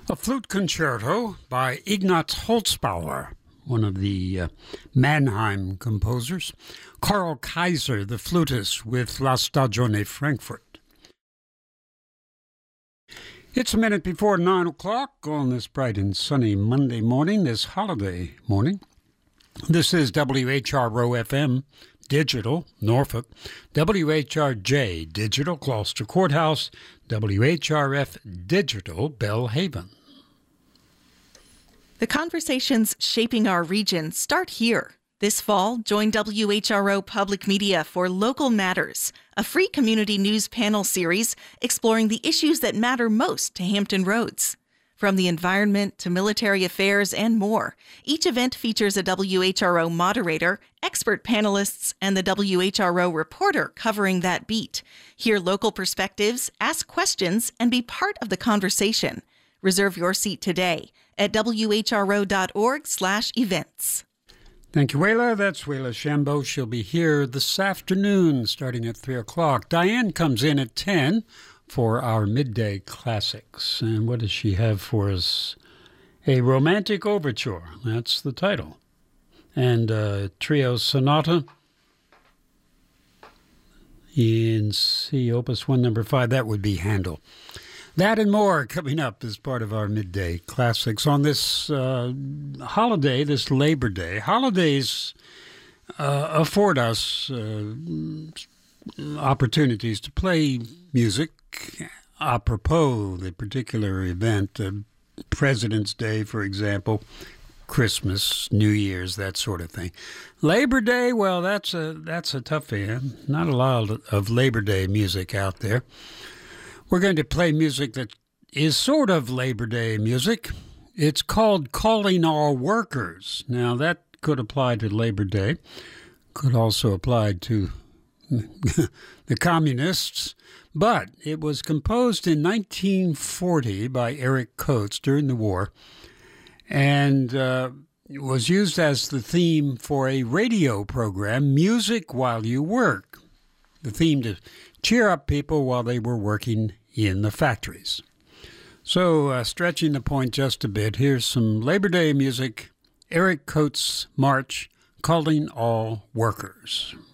A flute concerto by Ignaz Holzbauer, one of the Mannheim composers. Karl Kaiser, the flutist, with La Stagione Frankfurt. It's a minute before 9 o'clock on this bright and sunny Monday morning, this holiday morning. This is WHRO-FM Digital, Norfolk, WHRJ Digital, Gloucester Courthouse, WHRF Digital, Belhaven. The conversations shaping our region start here. This fall, join WHRO Public Media for Local Matters, a free community news panel series exploring the issues that matter most to Hampton Roads. From the environment to military affairs and more, each event features a WHRO moderator, expert panelists, and the WHRO reporter covering that beat. Hear local perspectives, ask questions, and be part of the conversation. Reserve your seat today at whro.org/events. Thank you, Wayla. That's Wayla Shambo. She'll be here this afternoon starting at 3 o'clock. Diane comes in at 10 for our midday classics. And what does she have for us? A Romantic Overture. That's the title. And a trio sonata in C, Opus 1, number 5. That would be Handel. That and more coming up as part of our midday classics on this holiday, this Labor Day. Holidays afford us opportunities to play music apropos the particular event, President's Day, for example, Christmas, New Year's, that sort of thing. Labor Day, well, that's a toughie. Not a lot of Labor Day music out there. We're going to play music that is sort of Labor Day music. It's called Calling All Workers. Now, that could apply to Labor Day. Could also apply to the communists. But it was composed in 1940 by Eric Coates during the war. And it was used as the theme for a radio program, Music While You Work. The theme to cheer up people while they were working in the factories. So, stretching the point just a bit, here's some Labor Day music, Eric Coates' March, Calling All Workers.